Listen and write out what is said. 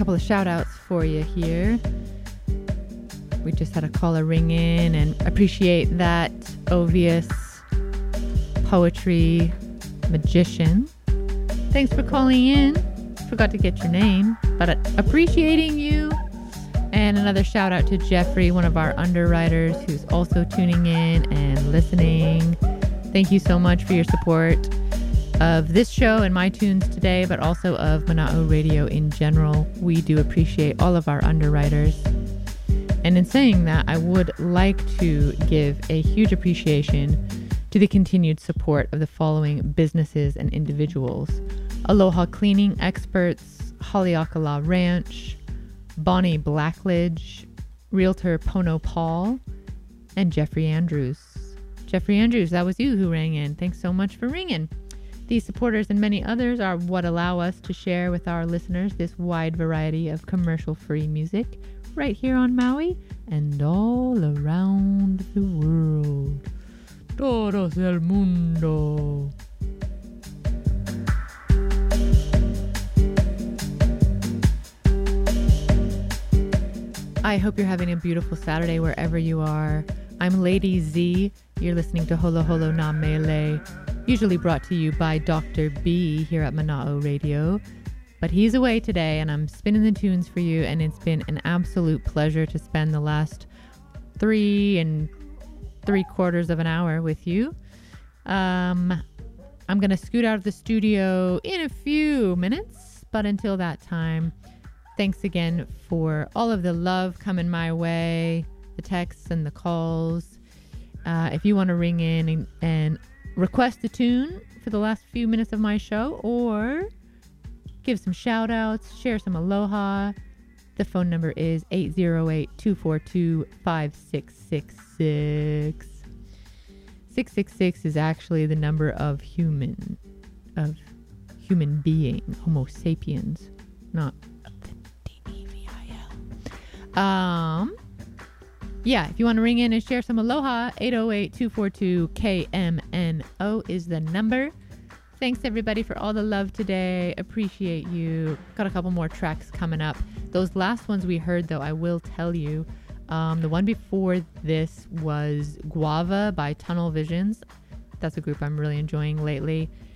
couple of shout outs for you here. We just had a caller ring in and appreciate that, Ovius Poetry Magician. Thanks for calling in. Forgot to get your name, but appreciating you. And another shout out to Jeffrey, one of our underwriters, who's also tuning in and listening. Thank you so much for your support of this show and my tunes today, but also of Mana'o Radio in general. We do appreciate all of our underwriters. And in saying that, I would like to give a huge appreciation to the continued support of the following businesses and individuals: Aloha Cleaning Experts, Haleakala Ranch, Bonnie Blackledge, Realtor Pono Paul, and Jeffrey Andrews. Jeffrey Andrews, that was you who rang in. Thanks so much for ringing. These supporters and many others are what allow us to share with our listeners this wide variety of commercial-free music right here on Maui and all around the world. Todos el mundo. I hope you're having a beautiful Saturday wherever you are. I'm Lady Z. You're listening to Holo Holo Na Mele, usually brought to you by Dr. B here at Mana'o Radio. But he's away today, and I'm spinning the tunes for you, and it's been an absolute pleasure to spend the last 3 3/4 of an hour with you. I'm going to scoot out of the studio in a few minutes, but until that time, thanks again for all of the love coming my way, the texts and the calls. If you want to ring in and request a tune for the last few minutes of my show, or give some shout outs, share some aloha, the phone number is 808-242-5666. 666 is actually the number of human being, Homo sapiens, not DEVIL. Yeah, if you want to ring in and share some aloha, 808-242-KMNO is the number. Thanks, everybody, for all the love today. Appreciate you. Got a couple more tracks coming up. Those last ones we heard, though, I will tell you. The one before this was Guava by Tunnel Visions. That's a group I'm really enjoying lately.